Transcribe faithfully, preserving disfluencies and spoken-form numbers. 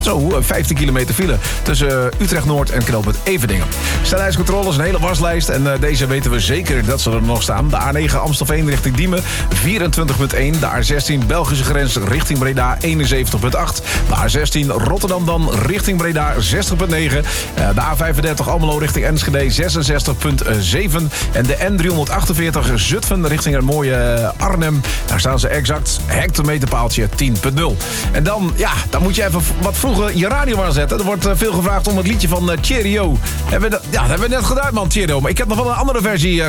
Zo, vijftien kilometer file tussen Utrecht-Noord en knooppunt Everdingen. Snelheidscontroles, een hele waslijst. En uh, deze weten we zeker dat ze er nog staan. De A negen Amstelveen richting Diemen, vierentwintig komma één. De A zestien Belgische grens richting Breda, eenenzeventig komma acht. De A zestien Rotterdam dan richting Breda, zestig komma negen. Uh, de A vijfendertig Almelo richting Enschede, zesenzestig komma zeven. En de N driehonderdachtenveertig Zutphen richting het mooie Arnhem. Daar staan ze exact, hectometerpaaltje tien komma nul. En dan, ja, dan moet je even wat vroeger je radio aanzetten. Er wordt uh, veel gevraagd om het liedje van uh, Cheerio. Hebben we, ja, dat hebben we net gedaan, man, Cheerio. Maar ik heb nog wel een andere versie uh,